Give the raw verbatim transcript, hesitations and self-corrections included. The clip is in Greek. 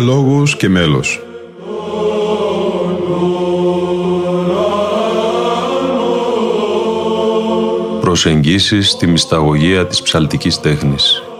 λόγος και μέλος. Προσεγγίσεις στη μυσταγωγία της ψαλτικής τέχνης.